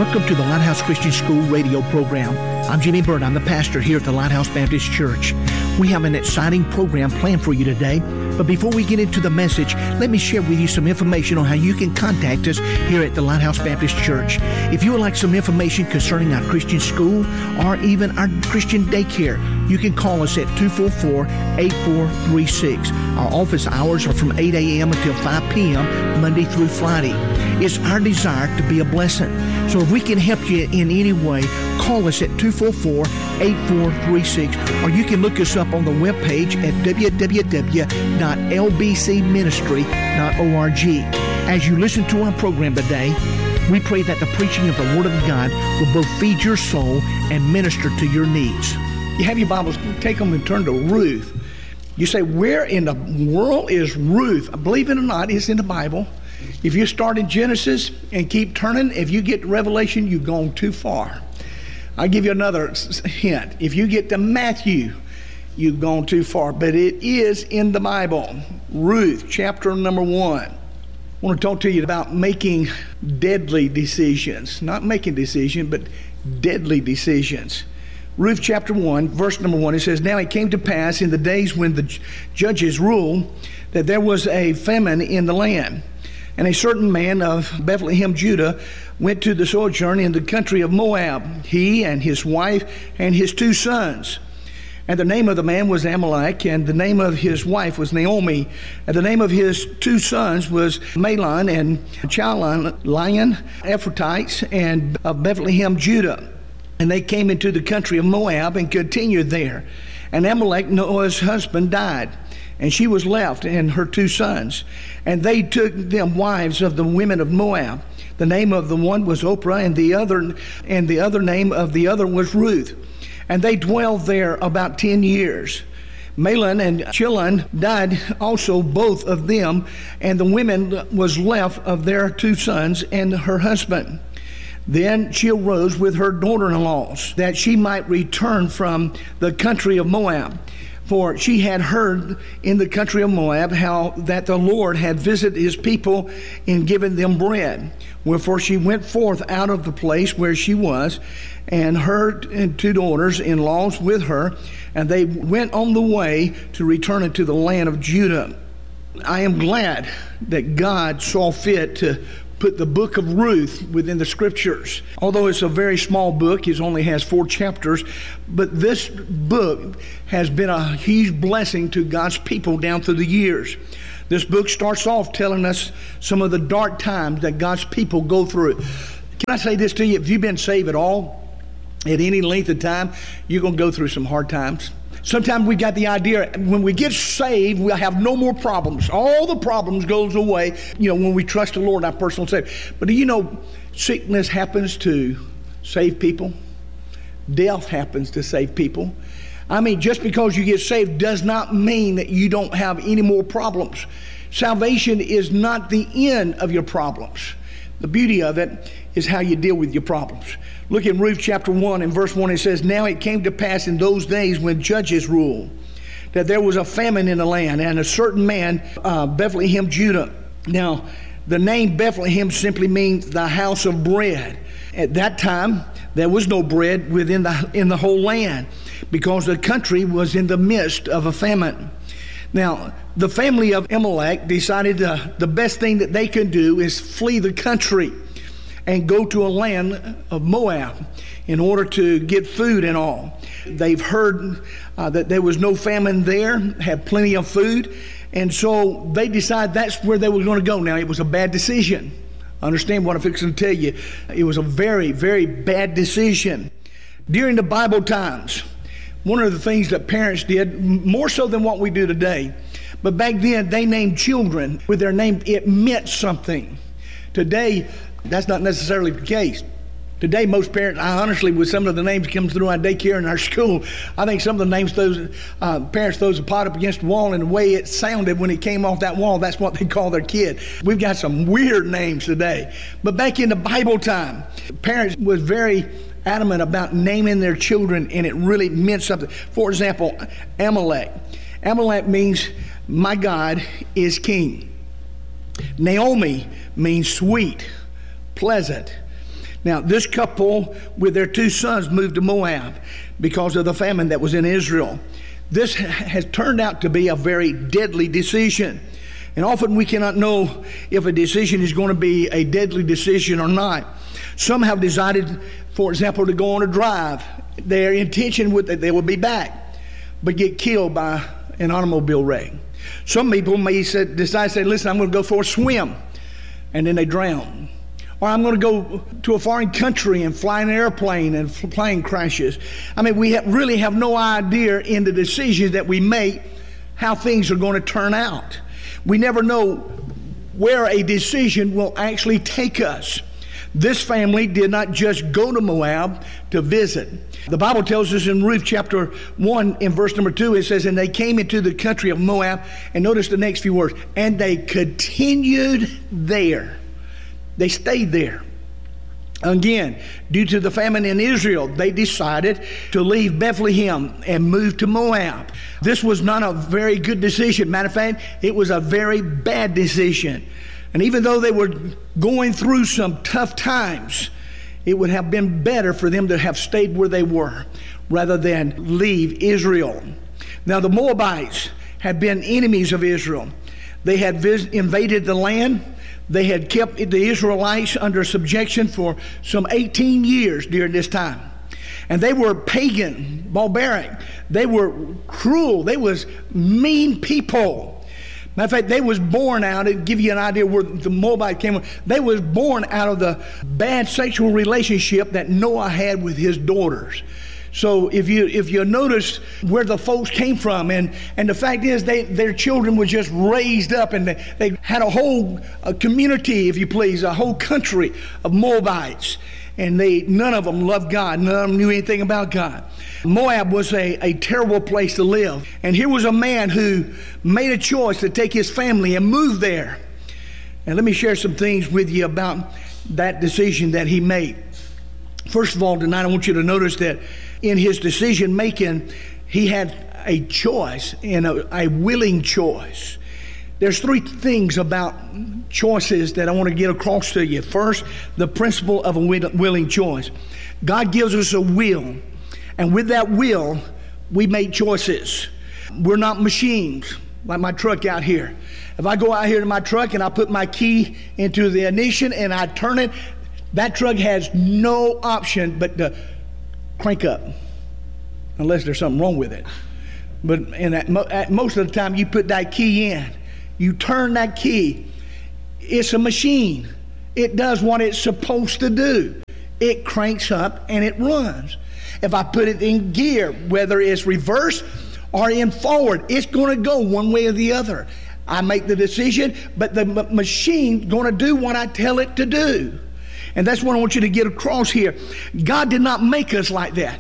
Welcome to the Lighthouse Christian School radio program. I'm Jimmy Byrd. I'm the pastor here at the Lighthouse Baptist Church. We have an exciting program planned for you today. But before we get into the message, let me share with you some information on how you can contact us here at the Lighthouse Baptist Church. If you would like some information concerning our Christian school or even our Christian daycare, you can call us at 244-8436. Our office hours are from 8 a.m. until 5 p.m. Monday through Friday. It's our desire to be a blessing. So if we can help you in any way, call us at 244-8436, or you can look us up on the webpage at www.lbcministry.org. As you listen to our program today, we pray that the preaching of the Word of God will both feed your soul and minister to your needs. You have your Bibles, take them and turn to Ruth. You say, where in the world is Ruth? Believe it or not, it's in the Bible. If you start in Genesis and keep turning, if you get to Revelation, you've gone too far. I'll give you another hint. If you get to Matthew, you've gone too far. But it is in the Bible. Ruth, chapter number 1. I want to talk to you about making deadly decisions. Not making decisions, but deadly decisions. Ruth chapter 1, verse number 1, it says, Now it came to pass in the days when the judges ruled that there was a famine in the land. And a certain man of Bethlehem, Judah, went to the sojourn in the country of Moab, he and his wife and his 2 sons. And the name of the man was Amalek, and the name of his wife was Naomi. And the name of his 2 sons was Mahlon and Chilion, Ephrathites, and of Bethlehem, Judah. And they came into the country of Moab and continued there. And Amalek, Noah's husband, died. And she was left and her 2 sons. And they took them wives of the women of Moab. The name of the one was Oprah, and the other name of the other was Ruth. And they dwelled there about 10 years. Mahlon and Chilion died also, both of them, and the women was left of their 2 sons and her husband. Then she arose with her daughter-in-laws, that she might return from the country of Moab. For she had heard in the country of Moab how that the Lord had visited his people in giving them bread. Wherefore she went forth out of the place where she was, and her 2 daughters-in-laws with her, and they went on the way to return into the land of Judah. I am glad that God saw fit to put the book of Ruth within the scriptures. Although it's a very small book, it only has 4 chapters, but this book has been a huge blessing to God's people down through the years. This book starts off telling us some of the dark times that God's people go through. Can I say this to you? If you've been saved at all, at any length of time, you're going to go through some hard times. Sometimes we got the idea when we get saved, we'll have no more problems. All the problems goes away, when we trust the Lord, our personal Savior. But do you know, sickness happens to save people? Death happens to save people. I mean, just because you get saved does not mean that you don't have any more problems. Salvation is not the end of your problems. The beauty of it is how you deal with your problems. Look in Ruth chapter 1 and verse 1. It says, Now it came to pass in those days when judges ruled that there was a famine in the land, and a certain man, Bethlehem, Judah. Now, the name Bethlehem simply means the house of bread. At that time, there was no bread in the whole land, because the country was in the midst of a famine. Now, the family of Amalek decided the best thing that they could do is flee the country and go to a land of Moab in order to get food and all. They've heard that there was no famine there, had plenty of food, and so they decided that's where they were going to go. Now, it was a bad decision. Understand what I'm fixing to tell you. It was a very, very bad decision. During the Bible times, one of the things that parents did, more so than what we do today, but back then they named children with their name. It meant something. Today, that's not necessarily the case. Today, most parents, honestly, with some of the names that come through our daycare and our school, I think some of the names parents throws a pot up against the wall, and the way it sounded when it came off that wall, that's what they call their kid. We've got some weird names today. But back in the Bible time, parents was very adamant about naming their children, and it really meant something. For example, Amalek. Amalek means, my God is king. Naomi means sweet, pleasant. Now, this couple with their 2 sons moved to Moab because of the famine that was in Israel. This has turned out to be a very deadly decision. And often we cannot know if a decision is going to be a deadly decision or not. Some have decided, for example, to go on a drive. Their intention was that they would be back, but get killed by an automobile wreck. Some people may decide to say, listen, I'm going to go for a swim, and then they drown. Or I'm going to go to a foreign country and fly in an airplane and plane crashes. I mean, we really have no idea in the decisions that we make how things are going to turn out. We never know where a decision will actually take us. This family did not just go to Moab to visit. The Bible tells us in Ruth chapter 1 in verse number 2, it says, and they came into the country of Moab, and notice the next few words, and they continued there. They stayed there. Again, due to the famine in Israel, they decided to leave Bethlehem and move to Moab. This was not a very good decision. Matter of fact, it was a very bad decision. And even though they were going through some tough times, it would have been better for them to have stayed where they were rather than leave Israel. Now, the Moabites had been enemies of Israel. They had invaded the land. They had kept the Israelites under subjection for some 18 years during this time. And they were pagan, barbaric. They were cruel. They was mean people. Matter of fact, they was born out, to give you an idea where the Moabite came from, they was born out of the bad sexual relationship that Noah had with his daughters. So if you notice where the folks came from, and the fact is their children were just raised up, and they had a whole community, if you please, a whole country of Moabites, and none of them loved God, none of them knew anything about God. Moab was a terrible place to live, and here was a man who made a choice to take his family and move there. And let me share some things with you about that decision that he made. First of all, tonight I want you to notice that in his decision making, he had a choice, and a willing choice. There's 3 things about choices that I want to get across to you. First, the principle of a willing choice. God gives us a will, and with that will, we make choices. We're not machines like my truck out here. If I go out here to my truck and I put my key into the ignition and I turn it, that truck has no option but to crank up, unless there's something wrong with it. But most of the time you put that key in, you turn that key, it's a machine. It does what it's supposed to do. It cranks up and it runs. If I put it in gear, whether it's reverse or in forward, it's going to go one way or the other. I make the decision, but the machine's going to do what I tell it to do. And that's what I want you to get across here. God did not make us like that.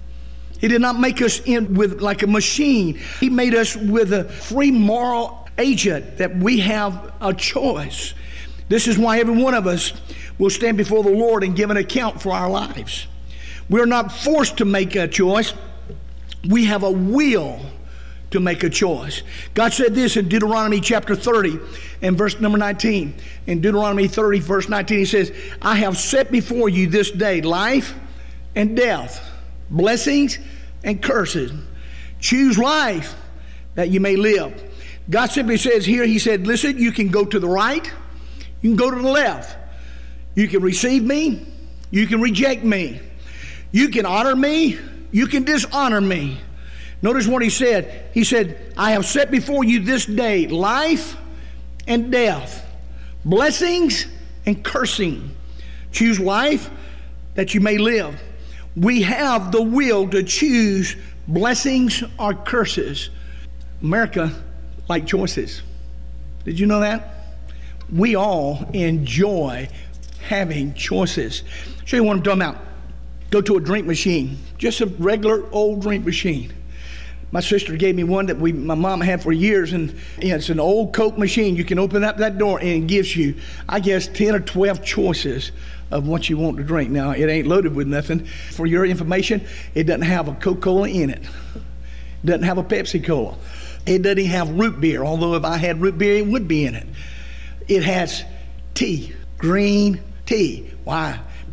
He did not make us with like a machine. He made us with a free moral agent, that we have a choice. This is why every one of us will stand before the Lord and give an account for our lives. We're not forced to make a choice. We have a will to make a choice. God said this in Deuteronomy chapter 30 and verse number 19. In Deuteronomy 30 verse 19, he says, I have set before you this day life and death, blessings and curses. Choose life that you may live. God simply says here, he said, listen, you can go to the right, you can go to the left. You can receive me, you can reject me. You can honor me, you can dishonor me. Notice what he said. He said, I have set before you this day life and death, blessings and cursing. Choose life that you may live. We have the will to choose blessings or curses. America like choices. Did you know that? We all enjoy having choices. I'll show you what I'm talking about. Go to a drink machine, just a regular old drink machine. My sister gave me one that my mom had for years, and it's an old Coke machine. You can open up that door and it gives you, I guess, 10 or 12 choices of what you want to drink. Now, it ain't loaded with nothing. For your information, it doesn't have a Coca-Cola in it. It doesn't have a Pepsi-Cola. It doesn't even have root beer, although if I had root beer, it would be in it. It has tea, green tea. Why?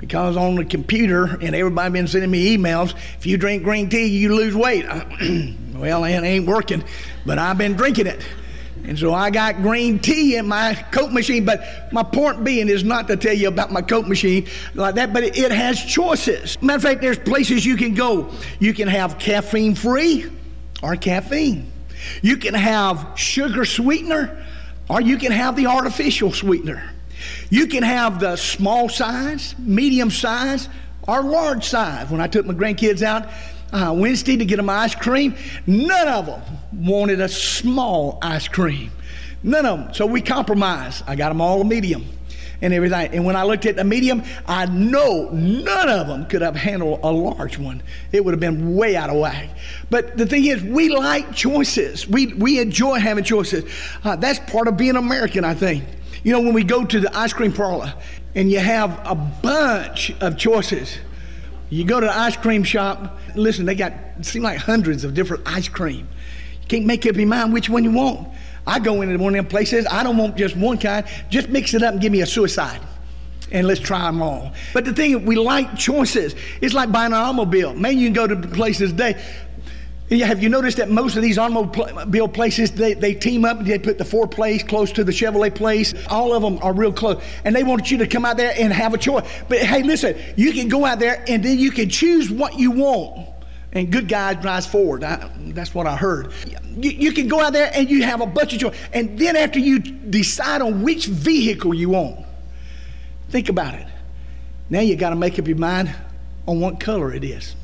because on the computer, and everybody been sending me emails, if you drink green tea, you lose weight. Well, it ain't working, but I've been drinking it. And so I got green tea in my Coke machine. But my point being is not to tell you about my Coke machine like that, but it has choices. Matter of fact, there's places you can go. You can have caffeine-free or caffeine. You can have sugar sweetener, or you can have the artificial sweetener. You can have the small size, medium size, or large size. When I took my grandkids out Wednesday to get them ice cream, none of them wanted a small ice cream. None of them. So we compromised. I got them all a medium and everything. And when I looked at the medium, I know none of them could have handled a large one. It would have been way out of whack. But the thing is, we like choices. We enjoy having choices. That's part of being American, I think. You know, when we go to the ice cream parlor and you have a bunch of choices, you go to the ice cream shop, listen, they got, it seems like hundreds of different ice cream. You can't make up your mind which one you want. I go into one of them places, I don't want just one kind, just mix it up and give me a suicide. And let's try them all. But the thing is, we like choices. It's like buying an automobile. Man, you can go to places today. Have you noticed that most of these automobile places, they team up, they put the Ford place close to the Chevrolet place. All of them are real close. And they want you to come out there and have a choice. But hey, listen, you can go out there and then you can choose what you want. And good guys drives Ford. That's what I heard. You can go out there and you have a bunch of choice. And then after you decide on which vehicle you want, think about it. Now you got to make up your mind on what color it is.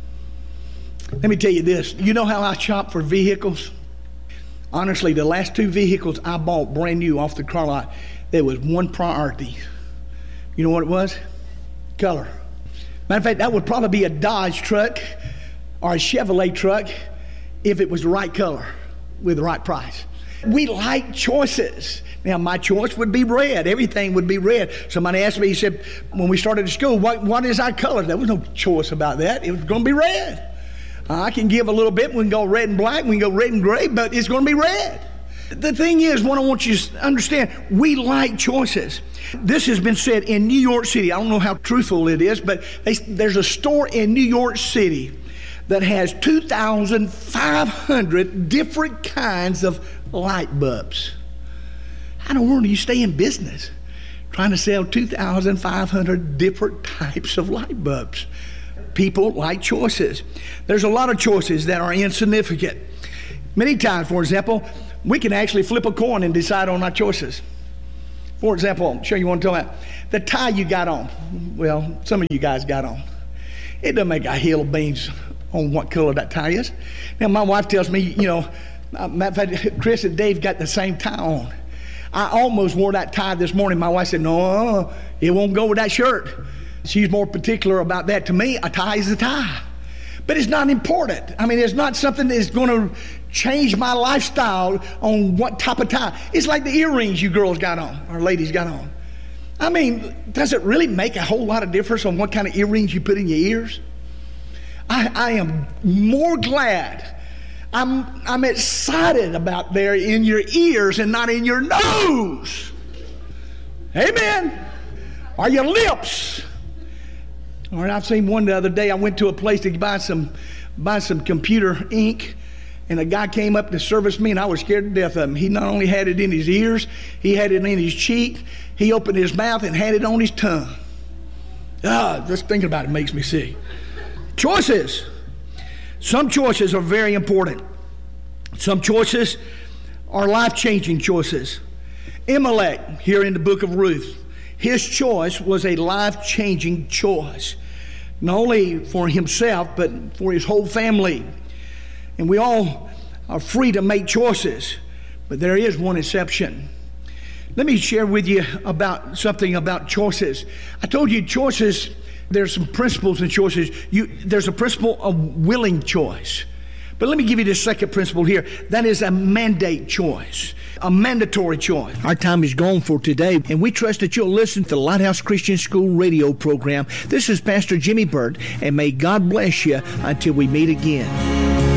Let me tell you this. You know how I shop for vehicles? Honestly, the last two vehicles I bought brand new off the car lot, there was one priority. You know what it was? Color. Matter of fact, that would probably be a Dodge truck or a Chevrolet truck if it was the right color with the right price. We like choices. Now, my choice would be red. Everything would be red. Somebody asked me, he said, when we started school, what is our color? There was no choice about that. It was going to be red. I can give a little bit. We can go red and black. We can go red and gray, but it's going to be red. The thing is, what I want you to understand, we like choices. This has been said in New York City. I don't know how truthful it is, but there's a store in New York City that has 2,500 different kinds of light bulbs. How in the world do you stay in business trying to sell 2,500 different types of light bulbs? People like choices. There's a lot of choices that are insignificant. Many times, for example, we can actually flip a coin and decide on our choices. For example, I'm sure you want to talk about the tie you got on. Well, some of you guys got on. It doesn't make a hill of beans on what color that tie is. Now, my wife tells me, you know, matter of fact, Chris and Dave got the same tie on. I almost wore that tie this morning. My wife said, no, it won't go with that shirt. She's more particular about that. To me, a tie is a tie. But it's not important. I mean, it's not something that's going to change my lifestyle on what type of tie. It's like the earrings you girls got on, or ladies got on. I mean, does it really make a whole lot of difference on what kind of earrings you put in your ears? I am more glad. I'm excited about they're in your ears and not in your nose. Amen. Or your lips. All right, I've seen one the other day. I went to a place to buy some computer ink, and a guy came up to service me, and I was scared to death of him. He not only had it in his ears, he had it in his cheek. He opened his mouth and had it on his tongue. Just thinking about it makes me sick. Choices. Some choices are very important. Some choices are life-changing choices. Elimelech, here in the book of Ruth, his choice was a life-changing choice. Not only for himself, but for his whole family. And we all are free to make choices, but there is one exception. Let me share with you about something about choices. I told you choices, there's some principles in choices. There's a principle of willing choice. But let me give you the second principle here. That is a mandate choice, a mandatory choice. Our time is gone for today, and we trust that you'll listen to the Lighthouse Christian School radio program. This is Pastor Jimmy Burt, and may God bless you until we meet again.